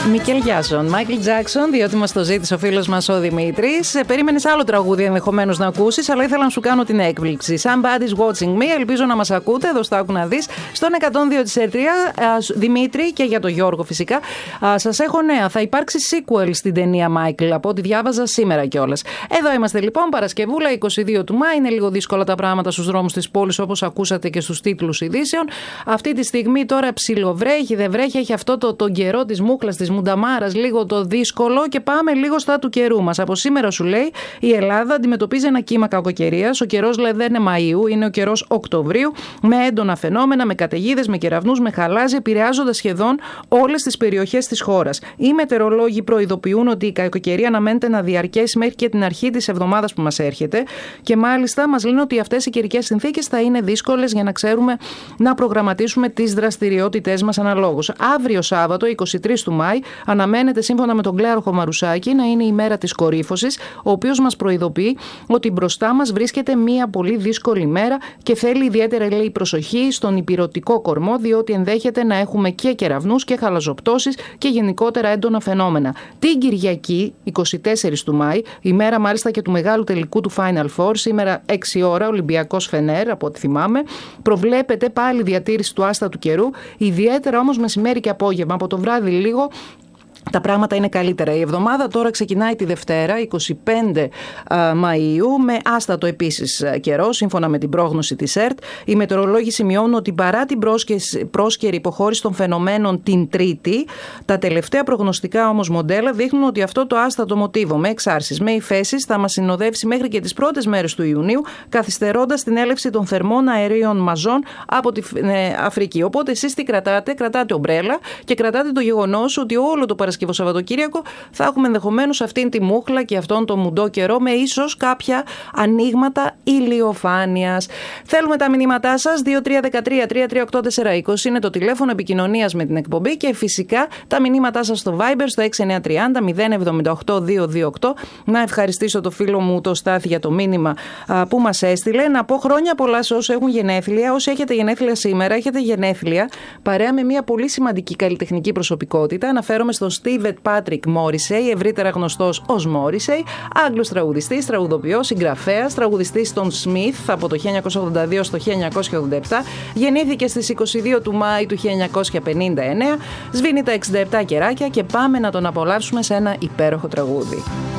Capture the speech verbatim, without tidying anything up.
Μικέλ Γιάσον, Μάικλ Τζάκσον, διότι μας το ζήτησε ο φίλος μας ο Δημήτρης. Περίμενες άλλο τραγούδι ενδεχομένως να ακούσεις, αλλά ήθελα να σου κάνω την έκπληξη. Somebody's watching me, ελπίζω να μας ακούτε. Εδώ στο Άκου να δεις. Στον εκατόν δύο της Ερτρία, Δημήτρη, και για τον Γιώργο φυσικά, σας έχω νέα. Θα υπάρξει sequel στην ταινία Μάικλ, από ό,τι διάβαζα σήμερα κιόλας. Εδώ είμαστε λοιπόν, Παρασκευούλα, είκοσι δύο του Μάη. Είναι λίγο δύσκολα τα πράγματα στους δρόμους της πόλης, όπως ακούσατε και στους τίτλους ειδήσεων. Αυτή τη στιγμή τώρα ψιλοβρέχει, δεν βρέχει, έχει αυτό το, τον καιρό της μούχλας, της μουνταμάρας, λίγο το δύσκολο, και πάμε λίγο στα του καιρού μας. Από σήμερα σου λέει η Ελλάδα αντιμετωπίζει ένα κύμα κακοκαιρίας. Ο καιρός λέει δεν είναι Μαΐου, είναι ο καιρός Οκτωβρίου, με έντονα φαινόμενα, με καταιγίδες, με κεραυνούς, με χαλάζι, επηρεάζοντας σχεδόν όλες τις περιοχές της χώρας. Οι μετεωρολόγοι προειδοποιούν ότι η κακοκαιρία αναμένεται να διαρκέσει μέχρι και την αρχή της εβδομάδας που μας έρχεται, και μάλιστα μας λένε ότι αυτές οι καιρικές συνθήκες θα είναι δύσκολες για να ξέρουμε να προγραμματίσουμε τις δραστηριότητές μας αναλόγως. Αύριο Σάββατο, είκοσι τρεις του Μάη, αναμένεται σύμφωνα με τον Κλέαρχο Μαρουσάκη να είναι η μέρα της κορύφωσης, ο οποίος μας προειδοποιεί ότι μπροστά μας βρίσκεται μια πολύ δύσκολη μέρα και θέλει ιδιαίτερα, λέει, προσοχή στον ηπειρωτικό κορμό, διότι ενδέχεται να έχουμε και κεραυνούς και χαλαζοπτώσεις και γενικότερα έντονα φαινόμενα. Την Κυριακή, είκοσι τέσσερις του Μάη, η μέρα μάλιστα και του μεγάλου τελικού του Final Four, σήμερα έξι ώρα, Ολυμπιακός Φενέρ, από ό,τι θυμάμαι, προβλέπεται πάλι διατήρηση του άστατου καιρού, ιδιαίτερα όμως μεσημέρι και απόγευμα. Από το βράδυ λίγο τα πράγματα είναι καλύτερα. Η εβδομάδα τώρα ξεκινάει τη Δευτέρα, είκοσι πέντε Μαΐου, με άστατο επίσης καιρό, σύμφωνα με την πρόγνωση της ΕΡΤ. Οι μετεωρολόγοι σημειώνουν ότι παρά την πρόσκαιρη υποχώρηση των φαινομένων την Τρίτη, τα τελευταία προγνωστικά όμως μοντέλα δείχνουν ότι αυτό το άστατο μοτίβο με εξάρσεις, με υφέσεις, θα μας συνοδεύσει μέχρι και τις πρώτες μέρες του Ιουνίου, καθυστερώντας την έλευση των θερμών αερίων μαζών από την Αφρική. Οπότε εσείς τι κρατάτε? Κρατάτε ομπρέλα και κρατάτε το γεγονός ότι όλο το Παρασκευό Σαββατοκύριακο θα έχουμε ενδεχομένως αυτήν τη μούχλα και αυτόν τον μουντό καιρό, με ίσως κάποια ανοίγματα ηλιοφάνειας. Θέλουμε τα μηνύματά σας. δύο τρία ένα τρία τρία τρία οκτώ τέσσερα είκοσι είναι το τηλέφωνο επικοινωνίας με την εκπομπή, και φυσικά τα μηνύματά σας στο Viber στο έξι εννιά τρία μηδέν μηδέν εβδομήντα οκτώ δύο δύο οκτώ. Να ευχαριστήσω το φίλο μου το Στάθη για το μήνυμα α, που μας έστειλε. Να πω χρόνια πολλά σε όσους έχουν γενέθλια. Όσοι έχετε γενέθλια σήμερα, έχετε γενέθλια παρέα με μια πολύ σημαντική καλλιτεχνική προσωπικότητα. Αναφέρομαι στον Steve Patrick Morrissey, ευρύτερα γνωστός ως Morrissey, Άγγλος τραγουδιστής, τραγουδοποιός, συγγραφέας, τραγουδιστής των Smith από το χίλια εννιακόσια ογδόντα δύο στο χίλια εννιακόσια ογδόντα επτά, γεννήθηκε στις είκοσι δύο του Μάη του χίλια εννιακόσια πενήντα εννέα, σβήνει τα εξήντα επτά κεράκια, και πάμε να τον απολαύσουμε σε ένα υπέροχο τραγούδι.